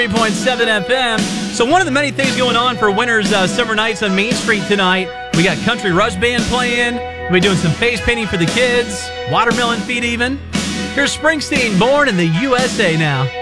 3.7 FM. So one of the many things going on for Winter's Summer Nights on Main Street tonight, we got Country Rush Band playing. We'll be doing some face painting for the kids, watermelon feet even. Here's Springsteen, Born in the USA now.